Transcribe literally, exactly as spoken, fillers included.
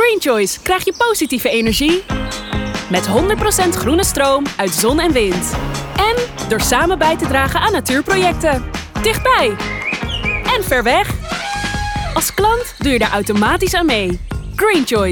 Green Choice krijg je positieve energie met honderd procent groene stroom uit zon en wind. En door samen bij te dragen aan natuurprojecten. Dichtbij en ver weg. Als klant doe je daar automatisch aan mee. Green Choice.